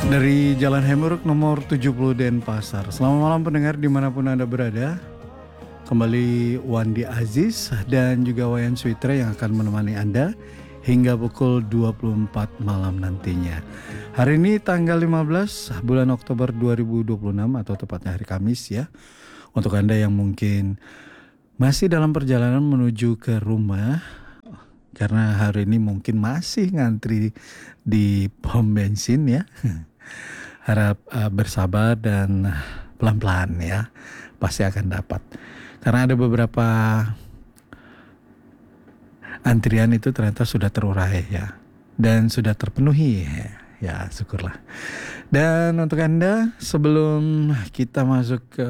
Dari Jalan Hemuruk nomor 70 Denpasar. Selamat malam pendengar dimanapun Anda berada. Kembali Wandi Aziz dan juga Wayan Switra yang akan menemani Anda hingga pukul 24 malam nantinya. Hari ini tanggal 15 bulan Oktober 2026 atau tepatnya hari Kamis ya. Untuk Anda yang mungkin masih dalam perjalanan menuju ke rumah, karena hari ini mungkin masih ngantri di pom bensin ya. Harap bersabar dan pelan-pelan ya. Pasti akan dapat. Karena ada beberapa antrian itu ternyata sudah terurai ya. Dan sudah terpenuhi ya, syukurlah. Dan untuk Anda sebelum kita masuk ke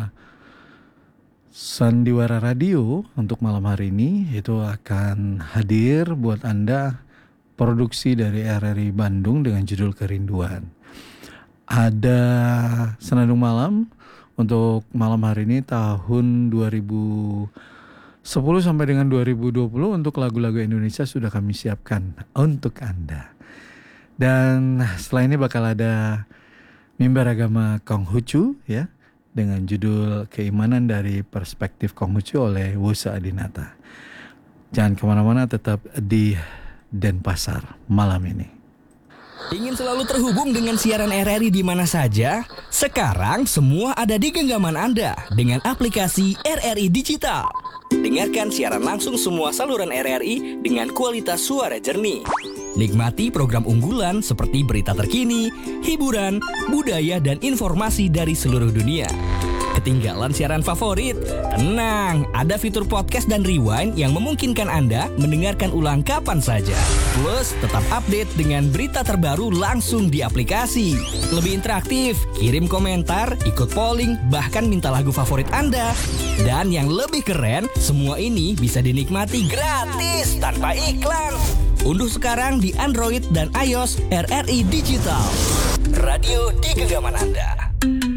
Sandiwara Radio untuk malam hari ini, itu akan hadir buat Anda produksi dari RRI Bandung dengan judul Kerinduan. Ada Senandung Malam untuk malam hari ini tahun 2010 sampai dengan 2020 untuk lagu-lagu Indonesia sudah kami siapkan untuk Anda. Dan setelah ini bakal ada Mimbar Agama Konghucu ya, dengan judul Keimanan dari Perspektif Konghucu oleh Wosa Adinata. Jangan kemana-mana, tetap di Denpasar malam ini. Ingin selalu terhubung dengan siaran RRI di mana saja? Sekarang semua ada di genggaman Anda dengan aplikasi RRI Digital. Dengarkan siaran langsung semua saluran RRI dengan kualitas suara jernih. Nikmati program unggulan seperti berita terkini, hiburan, budaya, dan informasi dari seluruh dunia. Ketinggalan siaran favorit? Tenang, ada fitur podcast dan rewind yang memungkinkan Anda mendengarkan ulang kapan saja. Plus, tetap update dengan berita terbaru langsung di aplikasi. Lebih interaktif, kirim komentar, ikut polling, bahkan minta lagu favorit Anda. Dan yang lebih keren, semua ini bisa dinikmati gratis tanpa iklan. Unduh sekarang di Android dan iOS RRI Digital. Radio di genggaman Anda.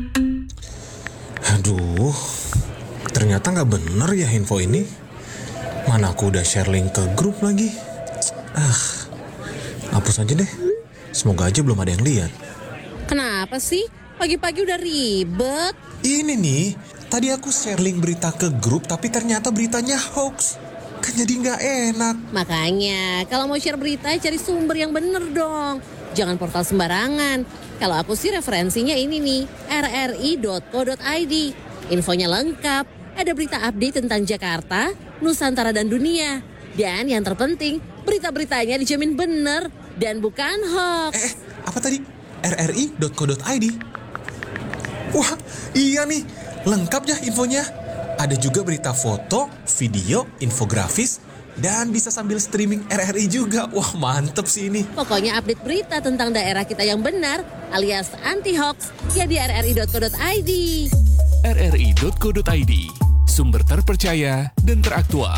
Aduh, ternyata gak bener ya info ini. Mana aku udah share link ke grup lagi. Hapus aja deh. Semoga aja belum ada yang lihat. Kenapa sih? Pagi-pagi udah ribet. Ini nih, tadi aku share link berita ke grup tapi ternyata beritanya hoax. Kan jadi gak enak. Makanya, kalau mau share berita cari sumber yang bener dong. Jangan portal sembarangan. Kalau aku sih referensinya ini nih, rri.co.id. Infonya lengkap, ada berita update tentang Jakarta, Nusantara dan dunia. Dan yang terpenting, berita-beritanya dijamin bener dan bukan hoax. Apa tadi? rri.co.id? Wah, iya nih, lengkap ya infonya. Ada juga berita foto, video, infografis, dan bisa sambil streaming RRI juga. Wah, mantep sih ini. Pokoknya update berita tentang daerah kita yang benar alias anti-hoax ya di rri.co.id. rri.co.id, sumber terpercaya dan teraktual.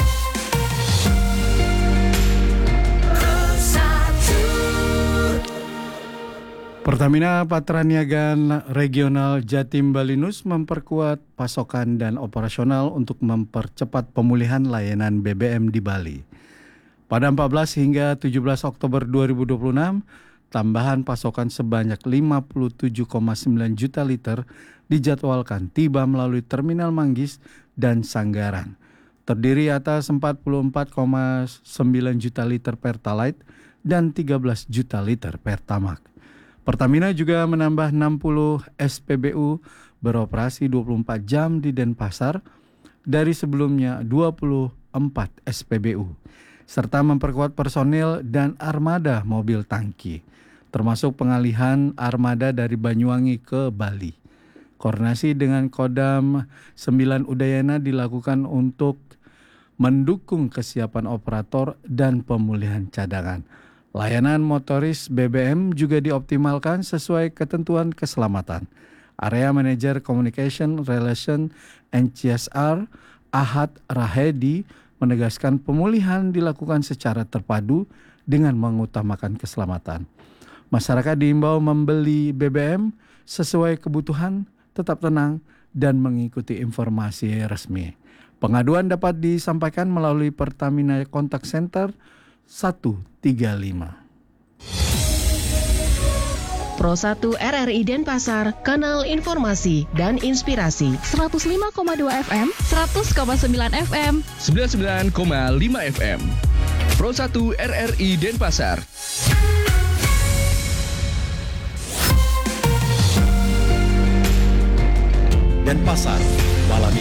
Pertamina Patraniaga Regional Jatim Balinus memperkuat pasokan dan operasional untuk mempercepat pemulihan layanan BBM di Bali. Pada 14 hingga 17 Oktober 2026, tambahan pasokan sebanyak 57,9 juta liter dijadwalkan tiba melalui Terminal Manggis dan Sanggaran. Terdiri atas 44,9 juta liter Pertalite dan 13 juta liter Pertamax. Pertamina juga menambah 60 SPBU beroperasi 24 jam di Denpasar dari sebelumnya 24 SPBU, serta memperkuat personil dan armada mobil tangki, termasuk pengalihan armada dari Banyuwangi ke Bali. Koordinasi dengan Kodam 9 Udayana dilakukan untuk mendukung kesiapan operator dan pemulihan cadangan. Layanan motoris BBM juga dioptimalkan sesuai ketentuan keselamatan. Area Manager Communication Relation and CSR Ahad Rahedi menegaskan pemulihan dilakukan secara terpadu dengan mengutamakan keselamatan. Masyarakat diimbau membeli BBM sesuai kebutuhan, tetap tenang, dan mengikuti informasi resmi. Pengaduan dapat disampaikan melalui Pertamina Contact Center 135. Pro 1 RRI Denpasar, kanal informasi dan inspirasi. 105,2 FM, 100,9 FM, 99,5 FM. Pro 1 RRI Denpasar. Denpasar, malam